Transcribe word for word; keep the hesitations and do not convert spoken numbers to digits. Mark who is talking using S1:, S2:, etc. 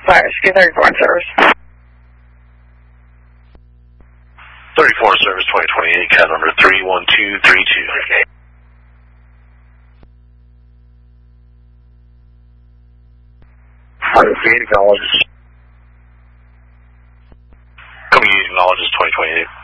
S1: Sorry, excuse thirty-four in service.
S2: thirty-four service twenty twenty-eight, cat number three one two three two. Okay.
S3: Community acknowledges.
S2: Community acknowledges twenty twenty-eight.